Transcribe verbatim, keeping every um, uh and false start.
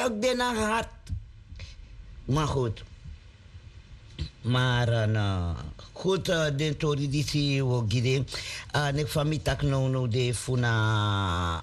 ook binnen gehad. Maar goed. Maar uh, goed, uh, de tori die zie we gide. Uh, nek van mi tak no no de funa